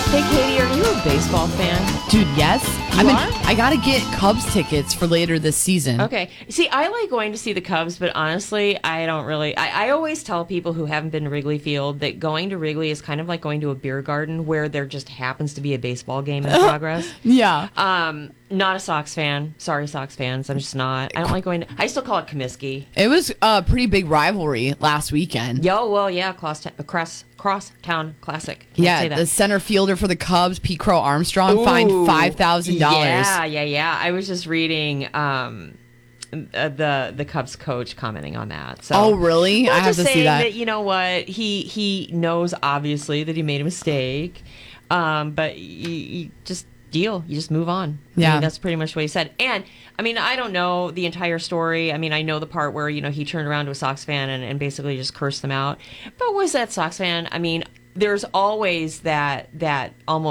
Hey, Katie, are you a baseball fan? Dude, yes. You are? I gotta get Cubs tickets for later this season. Okay. See, I like going to see the Cubs, but honestly, I don't really. I always tell people who haven't been to Wrigley Field that going to Wrigley is kind of like going to a beer garden where there just happens to be a baseball game in progress. Yeah. Not a Sox fan. Sorry, Sox fans. I'm just not. I don't like going to. I still call it Comiskey. It was a pretty big rivalry last weekend. Yo, well, yeah, Crosstown Classic. Can't say Yeah, that. the center fielder for the Cubs, Pete Crow Armstrong, fined $5,000. Yeah. I was just reading the Cubs coach commenting on that. So, Oh, really? well, I have just to see saying that. You know what? He knows obviously that he made a mistake, but you just deal. You just move on. Yeah. I mean, that's pretty much what he said. And I mean, I don't know the entire story. I mean, I know the part where he turned around to a Sox fan and basically just cursed them out. But was that Sox fan? I mean, there's always that almost